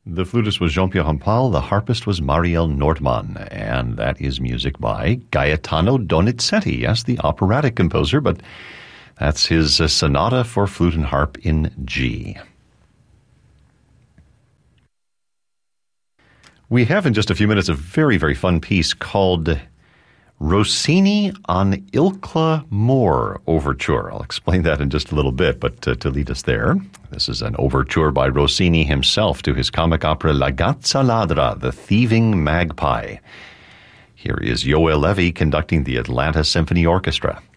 The flutist was Jean-Pierre Rampal, the harpist was Mariel Nordmann, and that is music by Gaetano Donizetti, yes, the operatic composer, but that's his sonata for flute and harp in G. We have in just a few minutes a very, very fun piece called Rossini on Ilkla Moor Overture. I'll explain that in just a little bit, but to lead us there, this is an overture by Rossini himself to his comic opera La Gazza Ladra, The Thieving Magpie. Here is Yoel Levy conducting the Atlanta Symphony Orchestra.